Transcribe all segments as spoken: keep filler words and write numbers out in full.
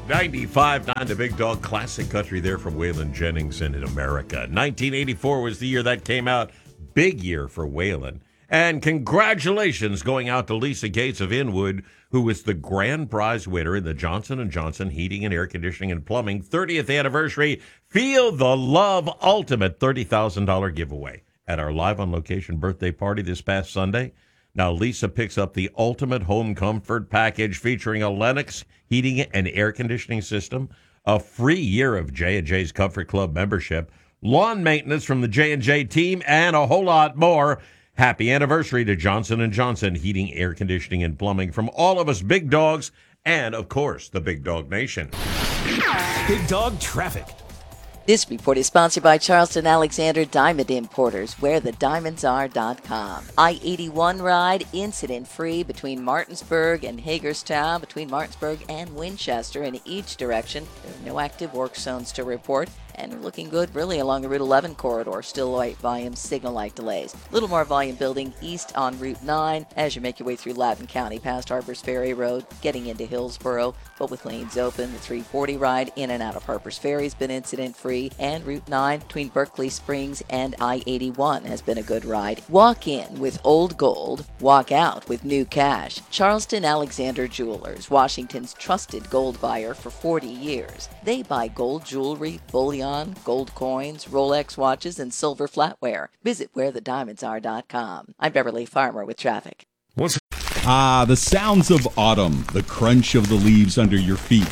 ninety-five point nine The Big Dog, classic country there from Waylon Jennings and In America. nineteen eighty-four was the year that came out. Big year for Waylon. And congratulations going out to Lisa Gates of Inwood, who was the grand prize winner in the Johnson and Johnson Heating and Air Conditioning and Plumbing thirtieth Anniversary Feel the Love Ultimate thirty thousand dollars giveaway at our live on location birthday party this past Sunday. Now, Lisa picks up the ultimate home comfort package featuring a Lennox heating and air conditioning system, a free year of J and J's Comfort Club membership, lawn maintenance from the J and J team, and a whole lot more. Happy anniversary to Johnson and Johnson Heating, Air Conditioning, and Plumbing from all of us Big Dogs and, of course, the Big Dog Nation. Big Dog Traffic. This report is sponsored by Charleston Alexander Diamond Importers, where the diamonds are dot com. I eighty-one ride incident-free between Martinsburg and Hagerstown, between Martinsburg and Winchester in each direction. There are no active work zones to report, and we're looking good really along the Route eleven corridor. Still light volume, signal light delays. A little more volume building east on Route nine as you make your way through Loudoun County past Harpers Ferry Road, getting into Hillsboro, but with lanes open. The three forty ride in and out of Harpers Ferry has been incident-free, and Route nine between Berkeley Springs and I eighty-one has been a good ride. Walk in with old gold, walk out with new cash. Charleston Alexander Jewelers, Washington's trusted gold buyer for forty years. They buy gold jewelry, bullion, gold coins, Rolex watches, and silver flatware. Visit where the diamonds are dot com. I'm Beverly Farmer with traffic. What's Ah, the sounds of autumn, the crunch of the leaves under your feet.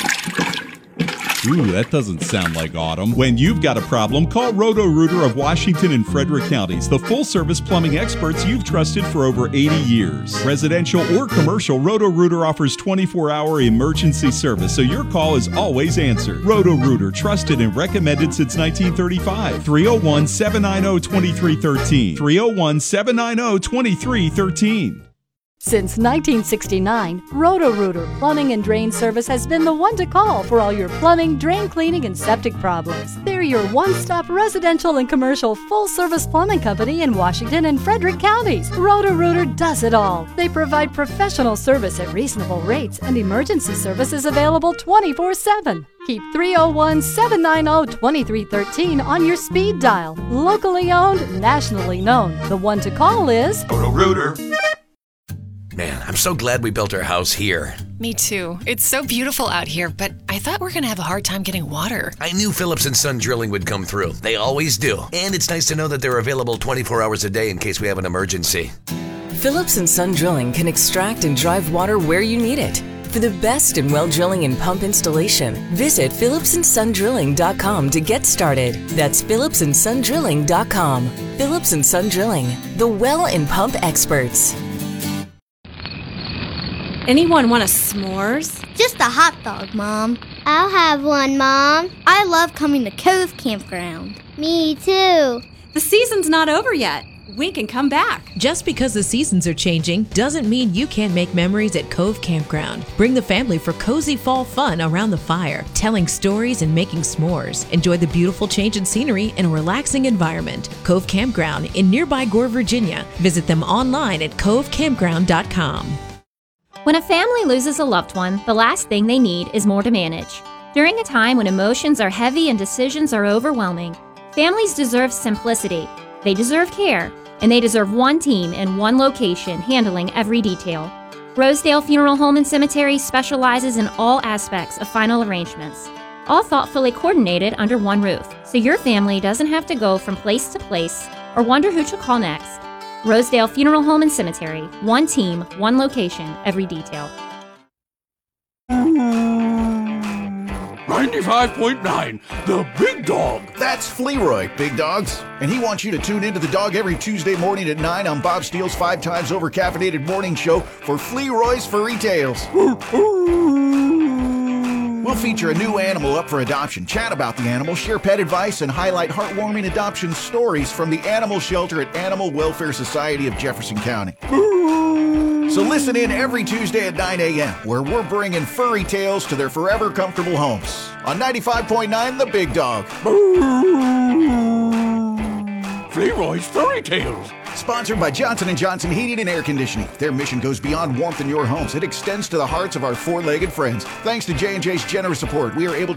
Ooh, that doesn't sound like autumn. When you've got a problem, call Roto-Rooter of Washington and Frederick counties, the full-service plumbing experts you've trusted for over eighty years. Residential or commercial, Roto-Rooter offers twenty-four hour emergency service, so your call is always answered. Roto-Rooter, trusted and recommended since nineteen thirty-five. three oh one, seven nine oh, two three one three. three oh one, seven nine oh, two three one three. Since nineteen sixty-nine, Roto-Rooter Plumbing and Drain Service has been the one to call for all your plumbing, drain cleaning, and septic problems. They're your one-stop residential and commercial full-service plumbing company in Washington and Frederick counties. Roto-Rooter does it all. They provide professional service at reasonable rates, and emergency service is available twenty-four seven. Keep three oh one, seven nine oh, two three one three on your speed dial. Locally owned, nationally known. The one to call is Roto-Rooter. Man, I'm so glad we built our house here. Me too. It's so beautiful out here, but I thought we were going to have a hard time getting water. I knew Phillips and Son Drilling would come through. They always do. And it's nice to know that they're available twenty-four hours a day in case we have an emergency. Phillips and Son Drilling can extract and drive water where you need it. For the best in well drilling and pump installation, visit phillips and son drilling dot com to get started. That's phillips and son drilling dot com. Phillips and Son Drilling, the well and pump experts. Anyone want a s'mores? Just a hot dog, Mom. I'll have one, Mom. I love coming to Cove Campground. Me too. The season's not over yet. We can come back. Just because the seasons are changing doesn't mean you can't make memories at Cove Campground. Bring the family for cozy fall fun around the fire, telling stories and making s'mores. Enjoy the beautiful change in scenery in a relaxing environment. Cove Campground in nearby Gore, Virginia. Visit them online at cove campground dot com. When a family loses a loved one, the last thing they need is more to manage. During a time when emotions are heavy and decisions are overwhelming, families deserve simplicity. They deserve care, and they deserve one team in one location handling every detail. Rosedale Funeral Home and Cemetery specializes in all aspects of final arrangements, all thoughtfully coordinated under one roof, so your family doesn't have to go from place to place or wonder who to call next. Rosedale Funeral Home and Cemetery. One team, one location, every detail. ninety-five point nine, The Big Dog. That's Flearoy, Big Dogs. And he wants you to tune into The Dog every Tuesday morning at nine on Bob Steele's five times over caffeinated morning show for Flearoy's Furry Tales. We'll feature a new animal up for adoption, chat about the animal, share pet advice, and highlight heartwarming adoption stories from the animal shelter at Animal Welfare Society of Jefferson County. So listen in every Tuesday at nine a.m., where we're bringing furry tales to their forever comfortable homes on ninety-five point nine The Big Dog. Leroy's Fairy Tales. Sponsored by Johnson and Johnson Heating and Air Conditioning. Their mission goes beyond warmth in your homes. It extends to the hearts of our four-legged friends. Thanks to J and J's generous support, we are able to